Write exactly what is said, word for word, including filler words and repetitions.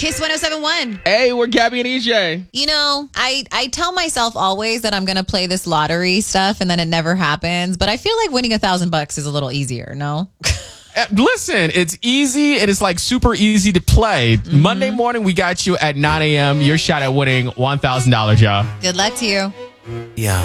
Kiss one oh seven point one. Hey, we're Gabby and E J. You know, I, I tell myself always that I'm going to play this lottery stuff and then it never happens. But I feel like winning a thousand bucks is a little easier, no? Listen, it's easy and it's like super easy to play. Mm-hmm. Monday morning, we got you at nine a.m. Your shot at winning one thousand dollars, y'all. Good luck to you. Yeah.